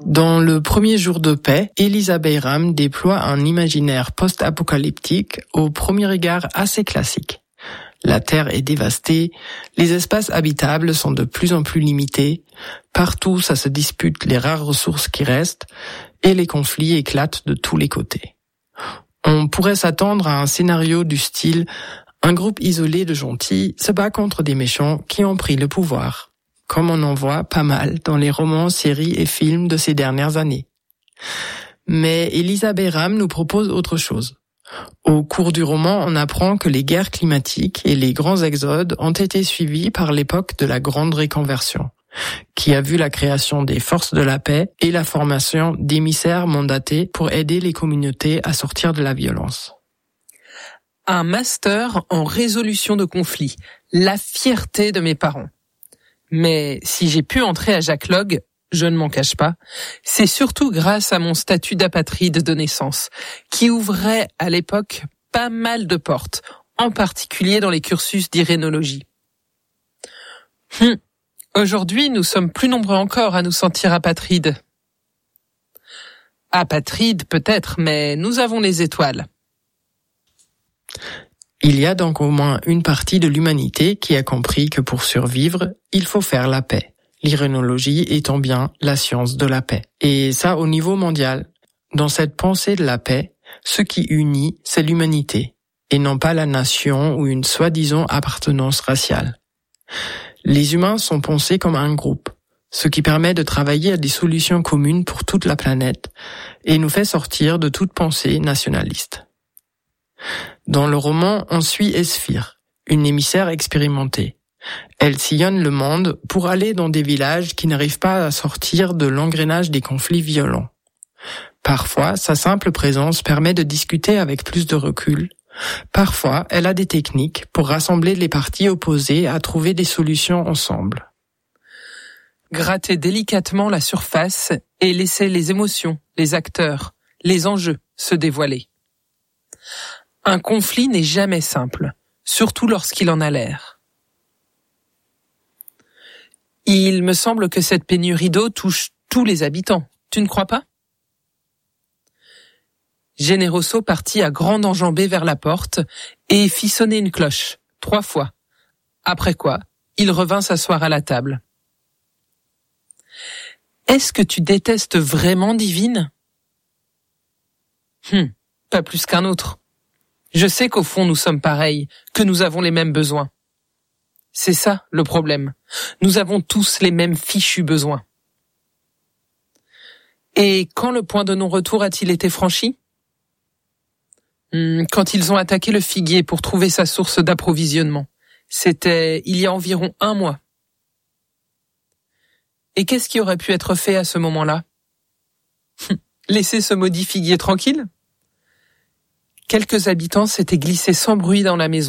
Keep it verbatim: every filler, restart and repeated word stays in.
Dans le premier jour de paix, Elisa Bayram déploie un imaginaire post-apocalyptique au premier regard assez classique. La Terre est dévastée, les espaces habitables sont de plus en plus limités, partout ça se dispute les rares ressources qui restent, et les conflits éclatent de tous les côtés. On pourrait s'attendre à un scénario du style « Un groupe isolé de gentils se bat contre des méchants qui ont pris le pouvoir », comme on en voit pas mal dans les romans, séries et films de ces dernières années. Mais Elisa Bayram nous propose autre chose. Au cours du roman, on apprend que les guerres climatiques et les grands exodes ont été suivis par l'époque de la Grande Réconversion, qui a vu la création des forces de la paix et la formation d'émissaires mandatés pour aider les communautés à sortir de la violence. Un master en résolution de conflits, la fierté de mes parents. Mais si j'ai pu entrer à Jack Logg, je ne m'en cache pas, c'est surtout grâce à mon statut d'apatride de naissance, qui ouvrait à l'époque pas mal de portes, en particulier dans les cursus d'irénologie. Hum. Aujourd'hui, nous sommes plus nombreux encore à nous sentir apatrides. Apatrides peut-être, mais nous avons les étoiles. Il y a donc au moins une partie de l'humanité qui a compris que pour survivre, il faut faire la paix. L'irénologie étant bien la science de la paix. Et ça au niveau mondial. Dans cette pensée de la paix, ce qui unit, c'est l'humanité, et non pas la nation ou une soi-disant appartenance raciale. Les humains sont pensés comme un groupe, ce qui permet de travailler à des solutions communes pour toute la planète, et nous fait sortir de toute pensée nationaliste. Dans le roman, on suit Esphir, une émissaire expérimentée. Elle sillonne le monde pour aller dans des villages qui n'arrivent pas à sortir de l'engrenage des conflits violents. Parfois, sa simple présence permet de discuter avec plus de recul. Parfois, elle a des techniques pour rassembler les parties opposées à trouver des solutions ensemble. Gratter délicatement la surface et laisser les émotions, les acteurs, les enjeux se dévoiler. Un conflit n'est jamais simple, surtout lorsqu'il en a l'air. Il me semble que cette pénurie d'eau touche tous les habitants. Tu ne crois pas ? Generoso partit à grande enjambée vers la porte et fit sonner une cloche, trois fois. Après quoi, il revint s'asseoir à la table. Est-ce que tu détestes vraiment Divine ? Hum, pas plus qu'un autre. Je sais qu'au fond nous sommes pareils, que nous avons les mêmes besoins. C'est ça le problème. Nous avons tous les mêmes fichus besoins. Et quand le point de non-retour a-t-il été franchi ? Quand ils ont attaqué le figuier pour trouver sa source d'approvisionnement. C'était il y a environ un mois. Et qu'est-ce qui aurait pu être fait à ce moment-là ? Laisser ce maudit figuier tranquille ? Quelques habitants s'étaient glissés sans bruit dans la maison.